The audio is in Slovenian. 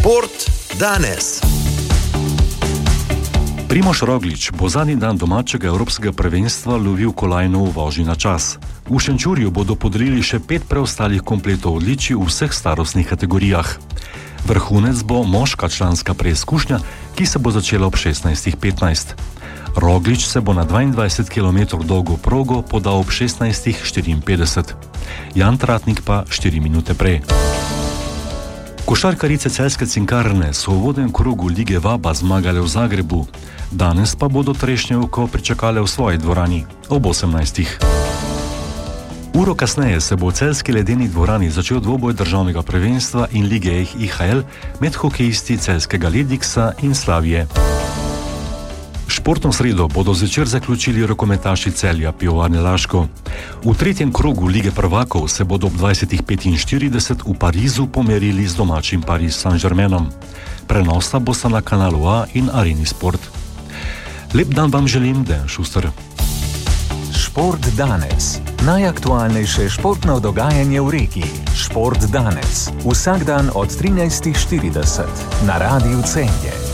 Šport danes. Primož Roglič bo zadnji dan domačega evropskega prvenstva lovil kolajno v vožnji na čas. V Šenčurju bodo podelili še 5 preostalih kompletov odličij v vseh starostnih kategorijah. Vrhunec bo moška članska preizkušnja, ki se bo začela ob 16:15. Roglič se bo na 22 km dolgo progo podal ob 16:54. Jan Tratnik pa 4 minute prej. Košarkarice Celjske Cinkarne so v uvodnem krogu Lige Vaba zmagale v Zagrebu. Danes pa bodo Trešnjevko pričakale v svoji dvorani ob 18. Uro kasneje se bo v celjski ledeni dvorani začel dvoboj državnega prvenstva in lige IHL med hokejisti celjskega Lediksa in Slavije. Športno sredo bodo zvečer zaključili rokometaši Celja Pivovarne Laško. V tretjem krogu Lige prvakov se bodo ob 20:45 v Parizu pomerili z domačim Paris Saint-Germainom. Prenosa bosta na kanalu A in Areni Sport. Lep dan vam želim, Dejan Šuster. Šport danes. Najaktualnejše športno dogajanje v regiji. Šport danes. Vsak dan od 13:40 na Radiu Celje.